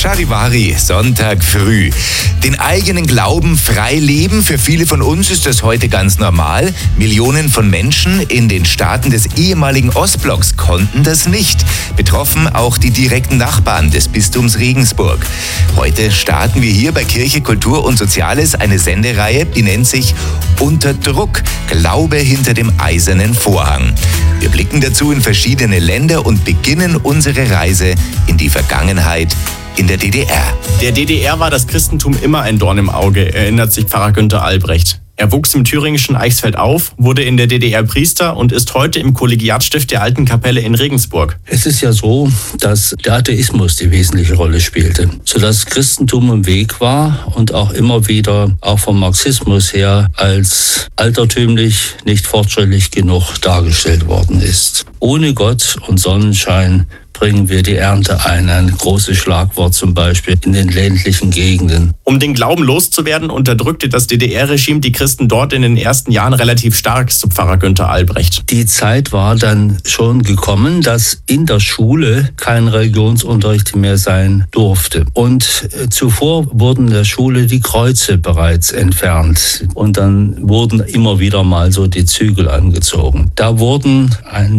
Charivari, Sonntag früh. Den eigenen Glauben frei leben, für viele von uns ist das heute ganz normal. Millionen von Menschen in den Staaten des ehemaligen Ostblocks konnten das nicht. Betroffen auch die direkten Nachbarn des Bistums Regensburg. Heute starten wir hier bei Kirche, Kultur und Soziales eine Sendereihe, die nennt sich Unter Druck, Glaube hinter dem eisernen Vorhang. Wir blicken dazu in verschiedene Länder und beginnen unsere Reise in die Vergangenheit in der DDR. Der DDR war das Christentum immer ein Dorn im Auge, erinnert sich Pfarrer Günther Albrecht. Er wuchs im thüringischen Eichsfeld auf, wurde in der DDR Priester und ist heute im Kollegiatstift der Alten Kapelle in Regensburg. Es ist ja so, dass der Atheismus die wesentliche Rolle spielte, sodass Christentum im Weg war und auch immer wieder, auch vom Marxismus her, als altertümlich, nicht fortschrittlich genug dargestellt worden ist. Ohne Gott und Sonnenschein bringen wir die Ernte ein. Ein großes Schlagwort zum Beispiel in den ländlichen Gegenden. Um den Glauben loszuwerden, unterdrückte das DDR-Regime die Christen dort in den ersten Jahren relativ stark, so Pfarrer Günther Albrecht. Die Zeit war dann schon gekommen, dass in der Schule kein Religionsunterricht mehr sein durfte. Und zuvor wurden in der Schule die Kreuze bereits entfernt. Und dann wurden immer wieder mal so die Zügel angezogen. Da wurden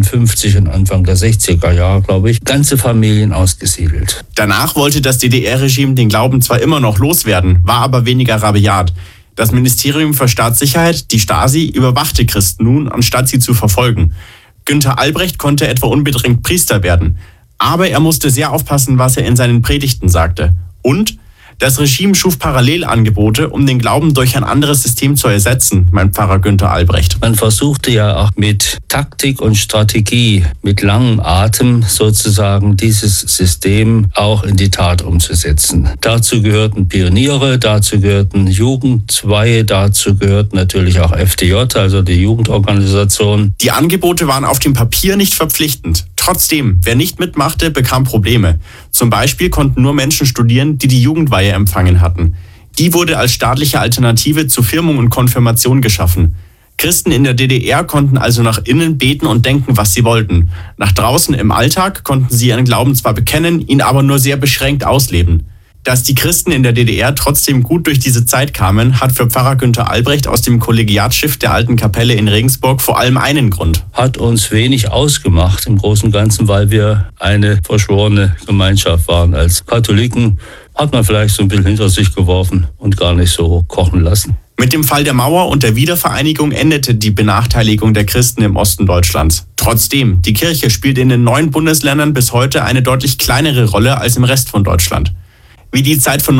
51 und Anfang der 60er Jahre, glaube ich, ganze Familien ausgesiedelt. Danach wollte das DDR-Regime den Glauben zwar immer noch loswerden, war aber weniger rabiat. Das Ministerium für Staatssicherheit, die Stasi, überwachte Christen nun, anstatt sie zu verfolgen. Günther Albrecht konnte etwa unbedingt Priester werden. Aber er musste sehr aufpassen, was er in seinen Predigten sagte. Und das Regime schuf Parallelangebote, um den Glauben durch ein anderes System zu ersetzen, meint Pfarrer Günther Albrecht. Man versuchte ja auch mit Taktik und Strategie, mit langem Atem sozusagen dieses System auch in die Tat umzusetzen. Dazu gehörten Pioniere, dazu gehörten Jugendweihe, dazu gehört natürlich auch FDJ, also die Jugendorganisation. Die Angebote waren auf dem Papier nicht verpflichtend. Trotzdem, wer nicht mitmachte, bekam Probleme. Zum Beispiel konnten nur Menschen studieren, die die Jugendweihe empfangen hatten. Die wurde als staatliche Alternative zu Firmung und Konfirmation geschaffen. Christen in der DDR konnten also nach innen beten und denken, was sie wollten. Nach draußen im Alltag konnten sie ihren Glauben zwar bekennen, ihn aber nur sehr beschränkt ausleben. Dass die Christen in der DDR trotzdem gut durch diese Zeit kamen, hat für Pfarrer Günther Albrecht aus dem Kollegiatstift der Alten Kapelle in Regensburg vor allem einen Grund. Hat uns wenig ausgemacht im Großen und Ganzen, weil wir eine verschworene Gemeinschaft waren. Als Katholiken hat man vielleicht so ein bisschen hinter sich geworfen und gar nicht so kochen lassen. Mit dem Fall der Mauer und der Wiedervereinigung endete die Benachteiligung der Christen im Osten Deutschlands. Trotzdem, die Kirche spielt in den neuen Bundesländern bis heute eine deutlich kleinere Rolle als im Rest von Deutschland. Wie die Zeit von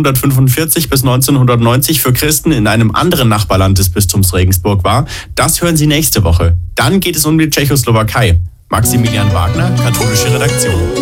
1945 bis 1990 für Christen in einem anderen Nachbarland des Bistums Regensburg war, das hören Sie nächste Woche. Dann geht es um die Tschechoslowakei. Maximilian Wagner, katholische Redaktion.